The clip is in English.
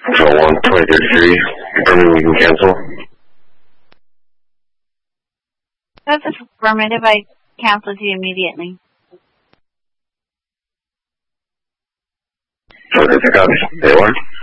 Control 1, 2033, confirming we can cancel. That's affirmative. I canceled you immediately. Okay, copy. They are.